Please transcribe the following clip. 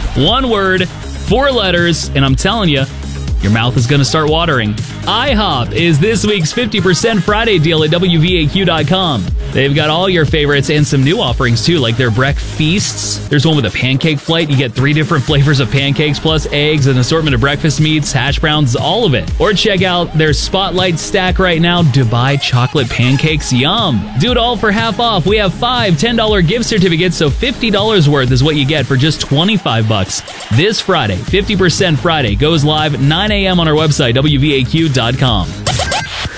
One word, 4 letters, and I'm telling you, your mouth is going to start watering. IHOP is this week's 50% Friday deal at WVAQ.com. They've got all your favorites and some new offerings, too, like their breakfeasts. There's one with a pancake flight. You get 3 different flavors of pancakes, plus eggs, an assortment of breakfast meats, hash browns, all of it. Or check out their Spotlight stack right now, Dubai chocolate pancakes. Yum! Do it all for half off. We have 5 $10 gift certificates, so $50 worth is what you get for just $25. This Friday, 50% Friday, goes live 9 a.m. on our website, WVAQ.com.